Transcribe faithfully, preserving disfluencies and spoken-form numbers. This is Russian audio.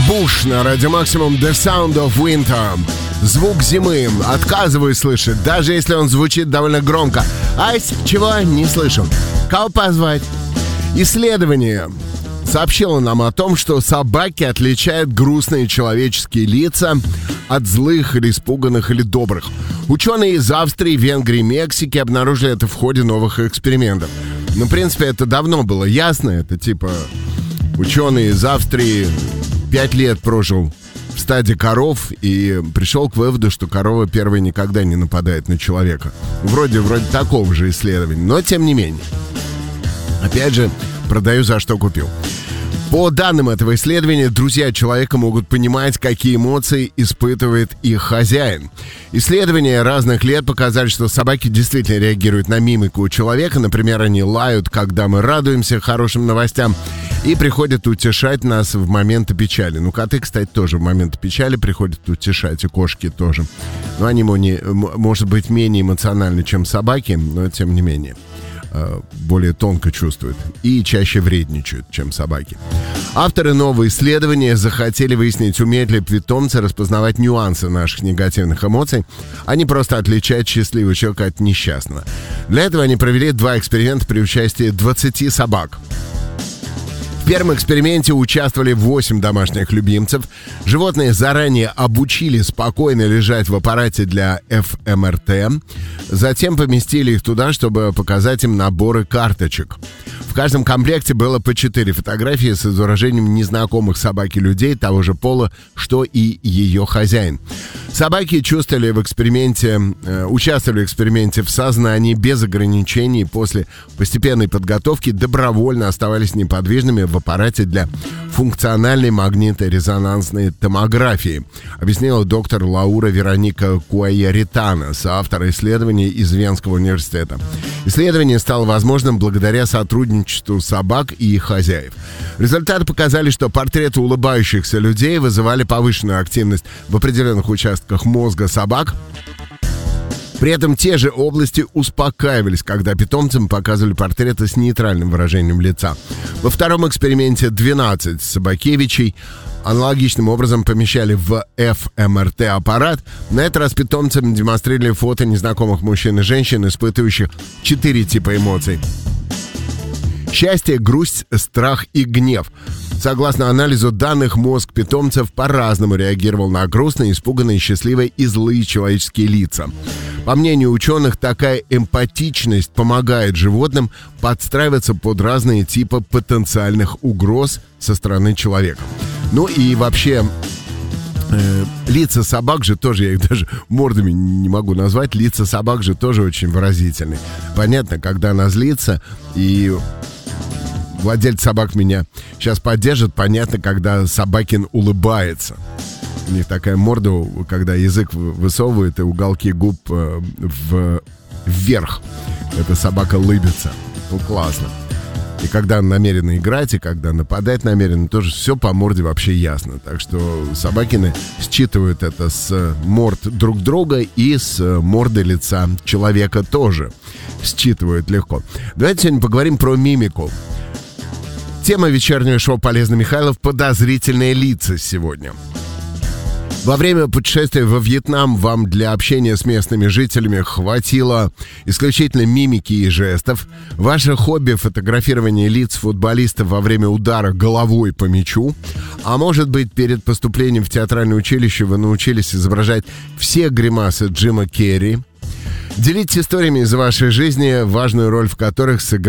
Буш на Радио Максимум The Sound of Winter. Звук зимы. Отказываюсь слышать, даже если он звучит довольно громко. Айс, чего? Не слышу. Кого позвать? Исследование сообщило нам о том, что собаки отличают грустные человеческие лица от злых или испуганных или добрых. Ученые из Австрии, Венгрии, Мексики обнаружили это в ходе новых экспериментов. Ну, в принципе, это давно было ясно. Это типа ученый из Австрии пять лет прожил в стаде коров и пришел к выводу, что корова первая никогда не нападает на человека. Вроде, вроде такого же исследования, но тем не менее. Опять же, продаю за что купил. По данным этого исследования, друзья человека могут понимать, какие эмоции испытывает их хозяин. Исследования разных лет показали, что собаки действительно реагируют на мимику у человека. Например, они лают, когда мы радуемся хорошим новостям, и приходят утешать нас в моменты печали. Ну, коты, кстати, тоже в моменты печали приходят утешать, и кошки тоже. Но они, может быть, менее эмоциональны, чем собаки, но тем не менее более тонко чувствуют и чаще вредничают, чем собаки. Авторы нового исследования захотели выяснить, умеют ли питомцы распознавать нюансы наших негативных эмоций, а не просто отличать счастливого человека от несчастного. Для этого они провели два эксперимента при участии двадцати собак. В первом эксперименте участвовали восемь домашних любимцев. Животные заранее обучили спокойно лежать в аппарате для эф эм эр тэ. Затем поместили их туда, чтобы показать им наборы карточек. В каждом комплекте было по четыре фотографии с изображением незнакомых собак и людей того же пола, что и ее хозяин. Собаки чувствовали в эксперименте, э, участвовали в эксперименте в сознании без ограничений. После постепенной подготовки добровольно оставались неподвижными в аппарате для функциональной магниторезонансной томографии, объяснила доктор Лаура Вероника Куайяритана, соавтор исследования из Венского университета. Исследование стало возможным благодаря сотрудничеству собак и их хозяев. Результаты показали, что портреты улыбающихся людей вызывали повышенную активность в определенных участках мозга собак. При этом те же области успокаивались, когда питомцам показывали портреты с нейтральным выражением лица. Во втором эксперименте двенадцать собакевичей аналогичным образом помещали в эф эм эр тэ аппарат. На этот раз питомцам демонстрировали фото незнакомых мужчин и женщин, испытывающих четыре типа эмоций: счастье, грусть, страх и гнев. Согласно анализу данных, мозг питомцев по-разному реагировал на грустные, испуганные, счастливые и злые человеческие лица. По мнению ученых, такая эмпатичность помогает животным подстраиваться под разные типы потенциальных угроз со стороны человека. Ну и вообще, э, лица собак же тоже, я их даже мордами не могу назвать, лица собак же тоже очень выразительны. Понятно, когда она злится, и владельцы собак меня сейчас поддержат, понятно, когда собакин улыбается. У них такая морда, когда язык высовывает и уголки губ э, в, вверх. Эта собака лыбится. Ну, классно. И когда она намерена играть, и когда нападать намерена, тоже все по морде вообще ясно. Так что собакины считывают это с морд друг друга и с морды лица человека тоже считывают легко. Давайте сегодня поговорим про мимику. Тема вечернего шоу «Полезный Михайлов» — подозрительные лица сегодня. Во время путешествия во Вьетнам вам для общения с местными жителями хватило исключительно мимики и жестов. Ваше хобби — фотографирование лиц футболистов во время удара головой по мячу. А может быть, перед поступлением в театральное училище вы научились изображать все гримасы Джима Керри. Делитесь историями из вашей жизни, важную роль в которых сыграли